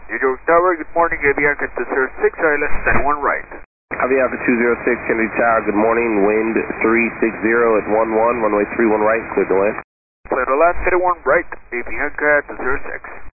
New York Tower, good morning, Avianca 206, ILS 101 right. Avianca 206, Kennedy Tower, good morning, wind 360 at 11, runway 31 right, clear to land. Clear to land, 31 right, Avianca 206.